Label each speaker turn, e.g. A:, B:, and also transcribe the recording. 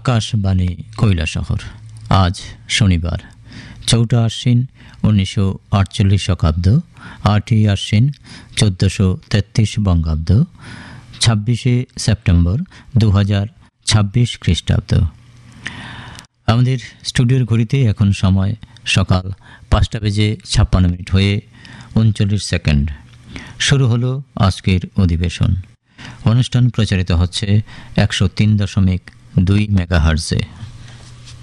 A: আকাশবাণী কৈলাসহর। আজ শনিবার 4 আশ্বিন 1948 শকাব্দ, 8 আশ্বিন 1433 বঙ্গাব্দ, 26 সেপ্টেম্বর 2026 খ্রিস্টাব্দ। আমাদের স্টুডিওর ঘড়িতে এখন সময় সকাল 5:56 হয়ে 39 সেকেন্ড। শুরু হলো আজকের অধিবেশন। অনুষ্ঠান প্রচারিত হচ্ছে 103.2 মেগাহার্জে।